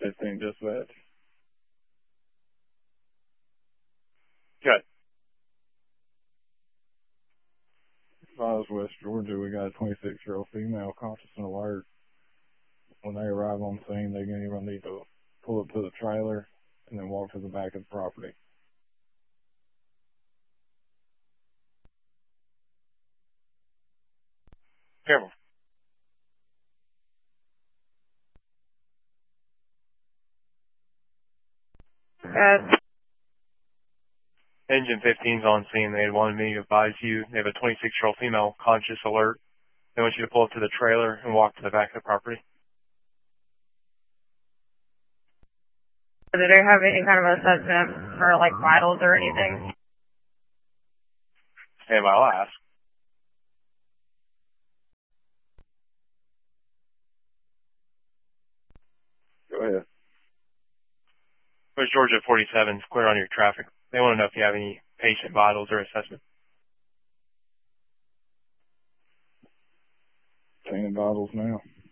15 dispatch. Good. Files West Georgia, we got a 26-year-old female conscious and alert. When they arrive on scene, they're going to need to pull up to the trailer and then walk to the back of the property. Careful. Engine 15's on scene. They wanted me to advise you. They have a 26-year-old female conscious alert. They want you to pull up to the trailer and walk to the back of the property. Do they have any kind of assessment for, like, vitals or anything? Hey, I'll ask. Go ahead. West Georgia 47's clear on your traffic. They want to know if you have any patient vitals or assessment. Taking vitals now.